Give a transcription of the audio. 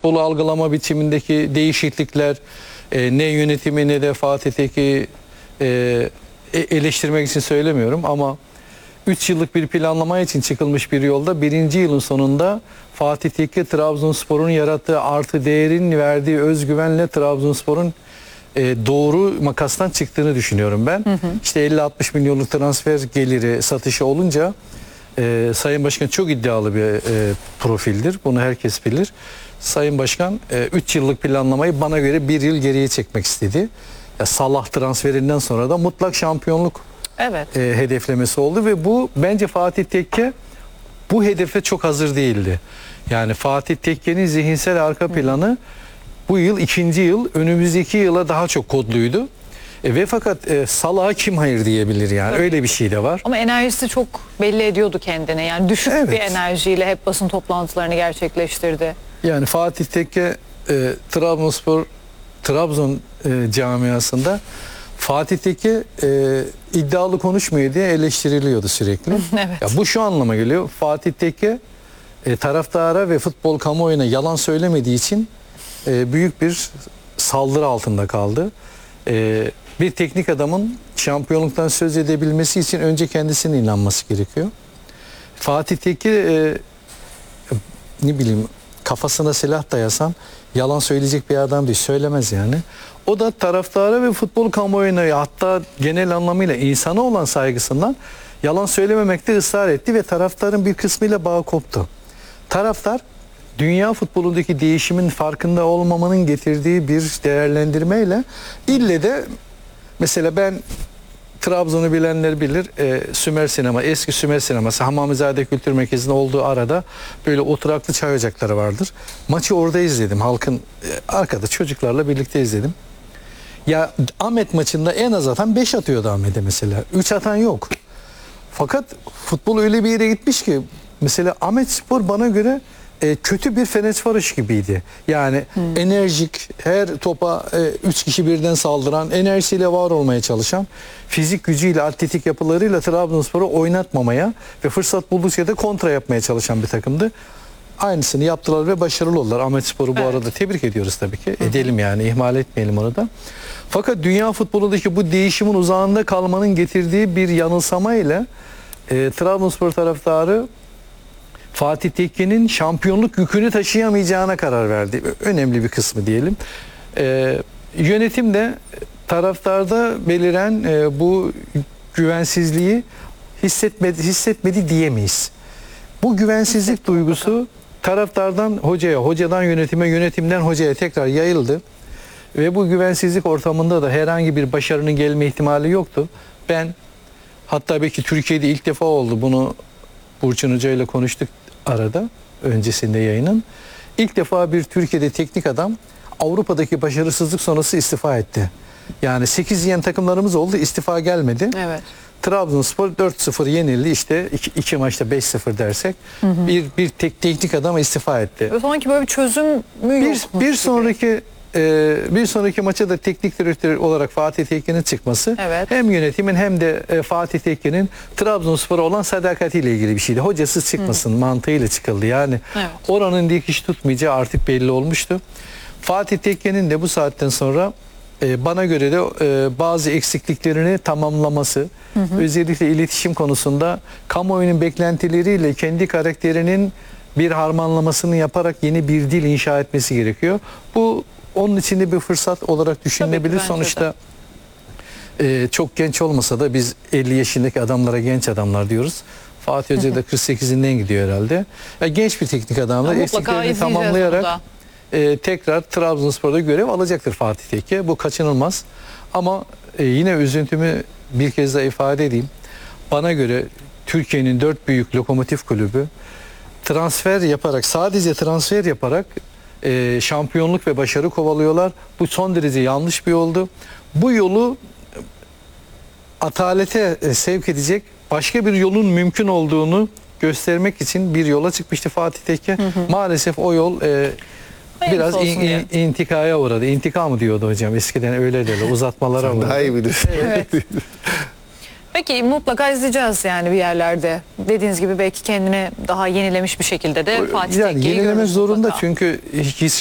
futbolu algılama biçimindeki değişiklikler, ne yönetimi ne de Fatih Tekke eleştirmek için söylemiyorum ama 3 yıllık bir planlama için çıkılmış bir yolda birinci yılın sonunda Fatih Tekke Trabzonspor'un yarattığı artı değerin verdiği özgüvenle Trabzonspor'un doğru makastan çıktığını düşünüyorum ben. İşte 50-60 milyonluk transfer geliri satışı olunca Sayın Başkan çok iddialı bir profildir. Bunu herkes bilir. Sayın Başkan 3 yıllık planlamayı bana göre 1 yıl geriye çekmek istedi. Ya Salah transferinden sonra da mutlak şampiyonluk hedeflemesi oldu ve bu bence Fatih Tekke bu hedefe çok hazır değildi. Yani Fatih Tekke'nin zihinsel arka planı bu yıl 2. yıl, önümüzdeki yıla daha çok kodluydu. Ve fakat Salah'a kim hayır diyebilir yani, öyle bir şey de var. Ama enerjisi çok belli ediyordu kendine, yani düşük bir enerjiyle hep basın toplantılarını gerçekleştirdi. Yani Fatih Tekke Trabzon camiasında Fatih Tekke iddialı konuşmuyor diye eleştiriliyordu sürekli. Ya bu şu anlama geliyor: Fatih Tekke taraftara ve futbol kamuoyuna yalan söylemediği için büyük bir saldırı altında kaldı. Bir teknik adamın şampiyonluktan söz edebilmesi için önce kendisine inanması gerekiyor. Fatih Tekke ne bileyim, kafasına silah dayasan yalan söyleyecek bir adam değil, söylemez yani. O da taraftara ve futbol kamuoyuna, hatta genel anlamıyla insana olan saygısından yalan söylememekte ısrar etti ve taraftarın bir kısmıyla bağ koptu. Taraftar dünya futbolundaki değişimin farkında olmamanın getirdiği bir değerlendirmeyle ille de, mesela ben, Trabzon'u bilenler bilir, Sümer Sinema, eski Sümer Sineması, Hamamizade Kültür Merkezi'nde olduğu arada böyle oturaklı çay ocakları vardır. Maçı orada izledim, halkın arkada çocuklarla birlikte izledim. Ya Ahmet maçında en az atan 5 atıyordu Ahmet'e mesela. 3 atan yok. Fakat futbol öyle bir yere gitmiş ki mesela Ahmetspor bana göre kötü bir Fenerbahçe gibiydi. Yani enerjik, her topa 3 kişi birden saldıran, enerjisiyle var olmaya çalışan, fizik gücüyle, atletik yapılarıyla Trabzonspor'u oynatmamaya ve fırsat buldukça da kontra yapmaya çalışan bir takımdı. Aynısını yaptılar ve başarılı oldular. Ahmetspor'u bu arada tebrik ediyoruz tabii ki. Edelim yani, ihmal etmeyelim orada. Fakat dünya futbolundaki bu değişimin uzağında kalmanın getirdiği bir yanılsama ile Trabzonspor taraftarı Fatih Tekke'nin şampiyonluk yükünü taşıyamayacağına karar verdi. Önemli bir kısmı diyelim. Yönetim de taraftarda beliren bu güvensizliği hissetmedi diyemeyiz. Bu güvensizlik duygusu taraftardan hocaya, hocadan yönetime, yönetimden hocaya tekrar yayıldı. Ve bu güvensizlik ortamında da herhangi bir başarının gelme ihtimali yoktu. Ben, hatta belki Türkiye'de ilk defa oldu, bunu Burçin Hoca ile konuştuk arada, öncesinde yayının. İlk defa bir Türkiye'de teknik adam Avrupa'daki başarısızlık sonrası istifa etti. Yani 8 yiyen takımlarımız oldu, istifa gelmedi. Trabzonspor 4-0 yenildi, işte 2 maçta 5-0 dersek. Bir teknik adam istifa etti. Sanki böyle bir çözüm mü yok? Bir sonraki maça da teknik direktör olarak Fatih Tekke'nin çıkması hem yönetimin hem de Fatih Tekke'nin Trabzonspor'a olan sadakatiyle ilgili bir şeydi. Hocasız çıkmasın mantığıyla çıkıldı. Yani oranın dikiş tutmayacağı artık belli olmuştu. Fatih Tekke'nin de bu saatten sonra bana göre de bazı eksikliklerini tamamlaması, özellikle iletişim konusunda kamuoyunun beklentileriyle kendi karakterinin bir harmanlamasını yaparak yeni bir dil inşa etmesi gerekiyor. Bu onun içinde bir fırsat olarak düşünülebilir. Sonuçta çok genç olmasa da biz 50 yaşındaki adamlara genç adamlar diyoruz. Fatih Hoca da 48'inden gidiyor herhalde. Genç bir teknik adamla eksiklerini tamamlayarak tekrar Trabzonspor'da görev alacaktır Fatih Tekke. Bu kaçınılmaz. Ama yine üzüntümü bir kez daha ifade edeyim. Bana göre Türkiye'nin 4 büyük lokomotif kulübü transfer yaparak, sadece transfer yaparak şampiyonluk ve başarı kovalıyorlar. Bu son derece yanlış bir yoldu. Bu yolu atalete sevk edecek başka bir yolun mümkün olduğunu göstermek için bir yola çıkmıştı Fatih Tekke. Maalesef o yol biraz intikaya uğradı. İntika mı diyordu hocam? Eskiden öyle derler. Uzatmalara uğradı. Daha iyi bilirsin. Peki mutlaka izleyeceğiz yani bir yerlerde. Dediğiniz gibi belki kendini daha yenilemiş bir şekilde de Fatih Tekke'yi yenilemek zorunda mutlaka. Çünkü